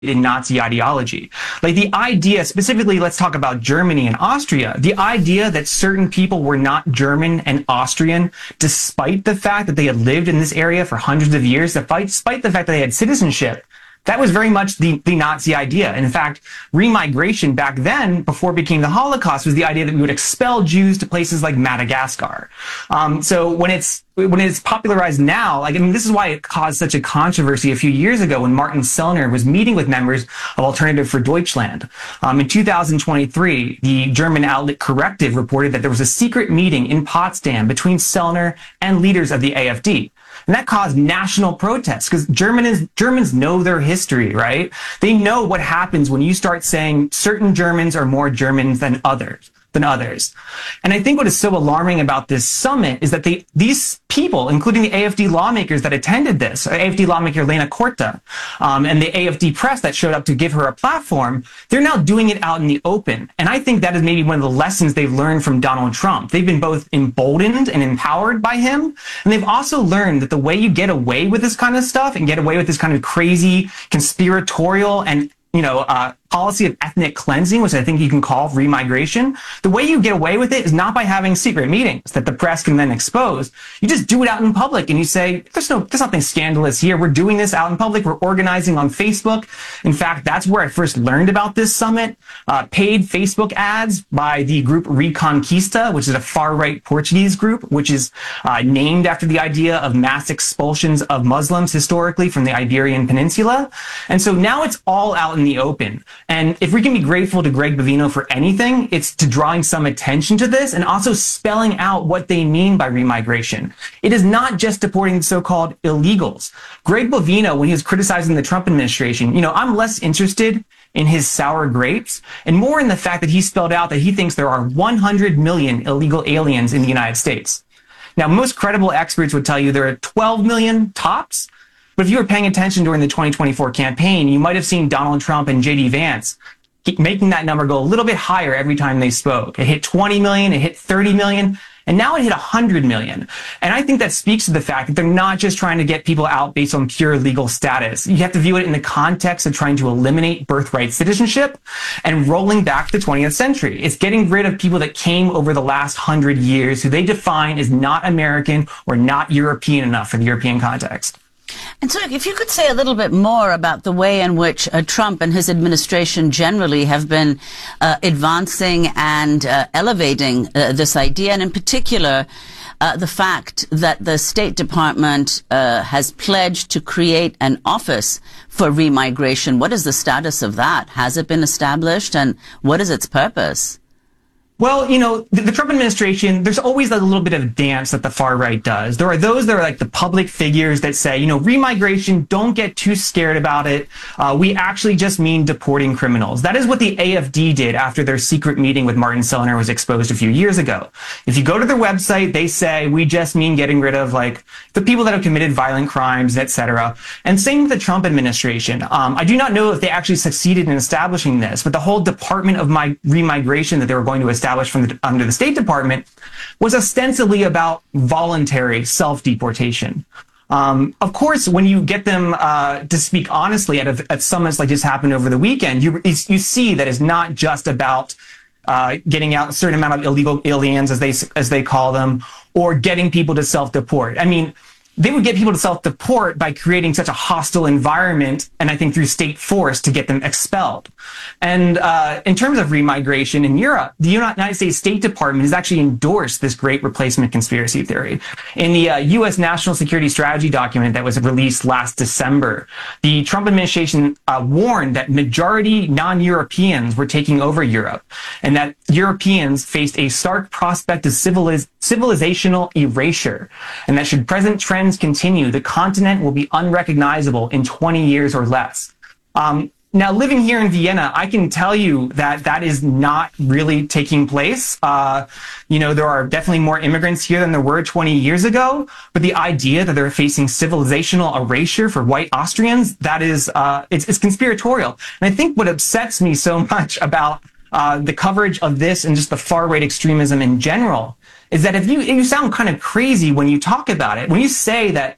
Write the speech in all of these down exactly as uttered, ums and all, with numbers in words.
in Nazi ideology. Like the idea, specifically, let's talk about Germany and Austria, the idea that certain people were not German and Austrian, despite the fact that they had lived in this area for hundreds of years, despite the fact that they had citizenship, that was very much the, the Nazi idea. And in fact, remigration back then, before it became the Holocaust, was the idea that we would expel Jews to places like Madagascar. Um, so when it's when it's popularized now, like, I mean, this is why it caused such a controversy a few years ago when Martin Sellner was meeting with members of Alternative for Deutschland. Um, in two thousand twenty-three, the German outlet Corrective reported that there was a secret meeting in Potsdam between Sellner and leaders of the A F D. And that caused national protests because Germans, Germans know their history, right? They know what happens when you start saying certain Germans are more Germans than others. than others. And I think what is so alarming about this summit is that they, these people, including the A F D lawmakers that attended this, A F D lawmaker Lena Korte, um, and the A F D press that showed up to give her a platform, they're now doing it out in the open. And I think that is maybe one of the lessons they've learned from Donald Trump. They've been both emboldened and empowered by him. And they've also learned that the way you get away with this kind of stuff and get away with this kind of crazy, conspiratorial, and you know, uh, policy of ethnic cleansing, which I think you can call remigration. The way you get away with it is not by having secret meetings that the press can then expose. You just do it out in public and you say, there's no, there's nothing scandalous here. We're doing this out in public. We're organizing on Facebook. In fact, that's where I first learned about this summit. Uh, paid Facebook ads by the group Reconquista, which is a far-right Portuguese group, which is uh, named after the idea of mass expulsions of Muslims historically from the Iberian Peninsula. And so now it's all out in the open. And if we can be grateful to Greg Bovino for anything, it's to drawing some attention to this and also spelling out what they mean by remigration. It is not just deporting the so-called illegals. Greg Bovino, when he was criticizing the Trump administration, you know, I'm less interested in his sour grapes and more in the fact that he spelled out that he thinks there are one hundred million illegal aliens in the United States. Now, most credible experts would tell you there are twelve million tops. But if you were paying attention during the twenty twenty-four campaign, you might have seen Donald Trump and J D Vance making that number go a little bit higher every time they spoke. It hit twenty million, it hit thirty million, and now it hit one hundred million. And I think that speaks to the fact that they're not just trying to get people out based on pure legal status. You have to view it in the context of trying to eliminate birthright citizenship and rolling back the twentieth century. It's getting rid of people that came over the last hundred years who they define as not American or not European enough for the European context. And so if you could say a little bit more about the way in which uh, Trump and his administration generally have been uh, advancing and uh, elevating uh, this idea, and in particular, uh, the fact that the State Department uh, has pledged to create an office for remigration. What is the status of that? Has it been established, and what is its purpose? Well, you know, the, the Trump administration, there's always like a little bit of dance that the far right does. There are those that are like the public figures that say, you know, remigration, don't get too scared about it. Uh, we actually just mean deporting criminals. That is what the A F D did after their secret meeting with Martin Sellner was exposed a few years ago. If you go to their website, they say, we just mean getting rid of like the people that have committed violent crimes, et cetera. And same with the Trump administration. Um, I do not know if they actually succeeded in establishing this, but the whole Department of my remigration that they were going to establish from the, under the State Department was ostensibly about voluntary self-deportation. Um, of course, when you get them uh, to speak honestly at, a, at summits like this happened over the weekend, you, you see that it's not just about uh, getting out a certain amount of illegal aliens, as they as they call them, or getting people to self-deport. I mean, they would get people to self-deport by creating such a hostile environment, and I think through state force to get them expelled. And uh, in terms of remigration in Europe, the United States State Department has actually endorsed this great replacement conspiracy theory. In the uh, U S National Security Strategy document that was released last December, the Trump administration uh, warned that majority non-Europeans were taking over Europe, and that Europeans faced a stark prospect of civiliz- civilizational erasure, and that should present trends continue, the continent will be unrecognizable in twenty years or less. Um, now, living here in Vienna, I can tell you that that is not really taking place. Uh, you know, there are definitely more immigrants here than there were twenty years ago, but the idea that they're facing civilizational erasure for white Austrians, that is, uh, it's, it's conspiratorial. And I think what upsets me so much about uh, the coverage of this and just the far-right extremism in general is that if you, you sound kind of crazy when you talk about it, when you say that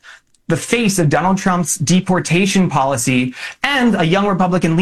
the face of Donald Trump's deportation policy and a young Republican